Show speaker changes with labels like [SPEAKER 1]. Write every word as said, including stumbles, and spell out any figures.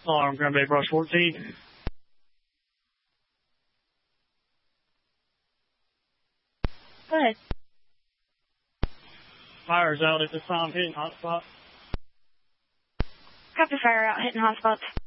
[SPEAKER 1] Alarm, Grand Bay Brush fourteen.
[SPEAKER 2] Go ahead.
[SPEAKER 1] Fire's out at this time, hitting hotspot.
[SPEAKER 2] Copy fire out, hitting hotspots.